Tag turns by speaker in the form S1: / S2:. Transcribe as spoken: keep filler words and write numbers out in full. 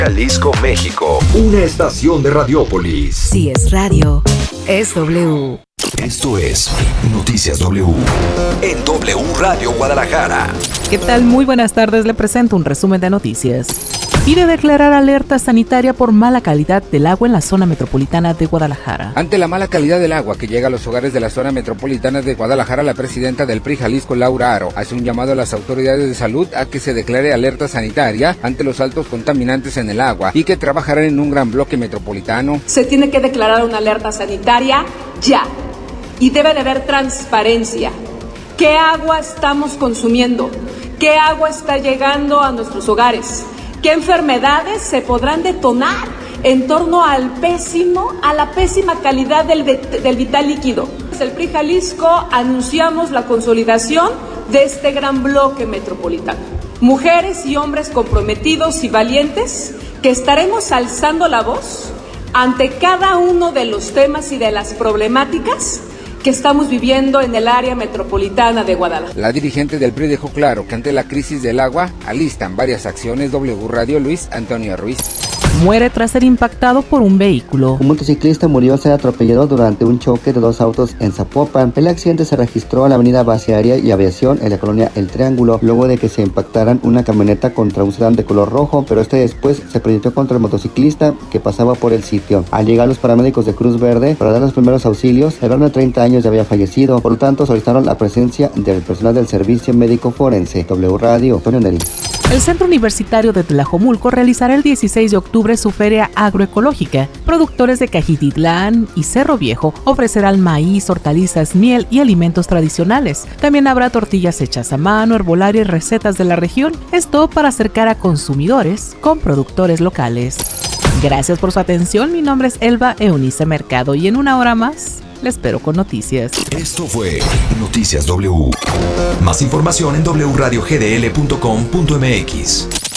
S1: Jalisco, México, una estación de Radiópolis.
S2: Si es radio, es W.
S1: Esto es Noticias W en W Radio Guadalajara.
S3: ¿Qué tal? Muy buenas tardes, le presento un resumen de noticias. Pide declarar alerta sanitaria por mala calidad del agua en la zona metropolitana de Guadalajara.
S4: Ante la mala calidad del agua que llega a los hogares de la zona metropolitana de Guadalajara, la presidenta del P R I Jalisco, Laura Aro, hace un llamado a las autoridades de salud a que se declare alerta sanitaria ante los altos contaminantes en el agua y que trabajarán en un gran bloque metropolitano.
S5: Se tiene que declarar una alerta sanitaria ya y debe de haber transparencia. ¿Qué agua estamos consumiendo? ¿Qué agua está llegando a nuestros hogares? ¿Qué enfermedades se podrán detonar en torno al pésimo, a la pésima calidad del, del vital líquido? Desde el P R I Jalisco anunciamos la consolidación de este gran bloque metropolitano. Mujeres y hombres comprometidos y valientes que estaremos alzando la voz ante cada uno de los temas y de las problemáticas que estamos viviendo en el área metropolitana de Guadalajara.
S4: La dirigente del P R I dejó claro que ante la crisis del agua alistan varias acciones. W Radio, Luis Antonio Ruiz.
S3: Muere tras ser impactado por un vehículo.
S6: Un motociclista murió al ser atropellado durante un choque de dos autos en Zapopan. El accidente se registró en la avenida Base Aérea y Aviación en la colonia El Triángulo, luego de que se impactaran una camioneta contra un sedán de color rojo, pero este después se proyectó contra el motociclista que pasaba por el sitio. Al llegar los paramédicos de Cruz Verde para dar los primeros auxilios, el varón de treinta años ya había fallecido, por lo tanto solicitaron la presencia del personal del Servicio Médico Forense. W Radio, Antonio Neri.
S3: El Centro Universitario de Tlajomulco realizará el dieciséis de octubre su feria agroecológica. Productores de Cajititlán y Cerro Viejo ofrecerán maíz, hortalizas, miel y alimentos tradicionales. También habrá tortillas hechas a mano, herbolaria y recetas de la región. Esto para acercar a consumidores con productores locales. Gracias por su atención. Mi nombre es Elba Eunice Mercado y en una hora más les espero con noticias.
S1: Esto fue Noticias W. Más información en doble u radio g d l punto com punto m x.